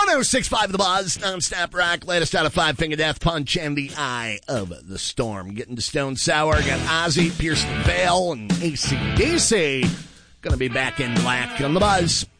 106.5 The Buzz, non-stop rock, latest out of Five Finger Death Punch and the Eye of the Storm. Getting to Stone Sour, got Ozzy, Pierce the Veil, and AC/DC. Gonna be back in black on The Buzz.